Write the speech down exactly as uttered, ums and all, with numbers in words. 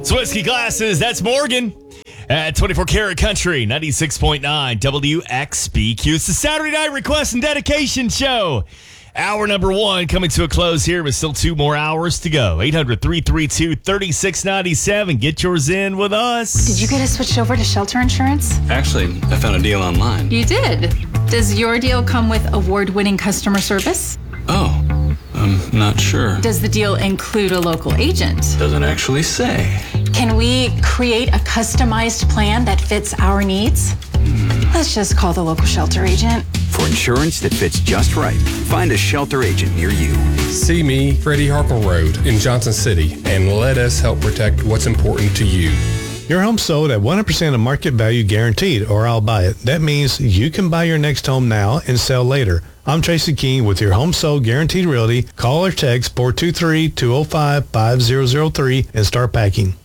Swirsky Glasses, that's Morgan at twenty-four Karat Country, ninety-six point nine W X B Q. It's the Saturday Night Request and Dedication Show. Hour number one coming to a close here, but still two more hours to go. eight hundred, three three two, three six nine seven. Get yours in with us. Did you get us switched over to shelter insurance? Actually, I found a deal online. You did? Does your deal come with award-winning customer service? Oh, I'm not sure. Does the deal include a local agent? Doesn't actually say. Can we create a customized plan that fits our needs? Mm. Let's just call the local shelter agent. For insurance that fits just right, find a shelter agent near you. See me, Freddie Harper Road in Johnson City, and let us help protect what's important to you. Your home sold at one hundred percent of market value guaranteed, or I'll buy it. That means you can buy your next home now and sell later. I'm Tracy King with your Home Sold Guaranteed Realty. Call or text four two three, two oh five, five oh oh three and start packing.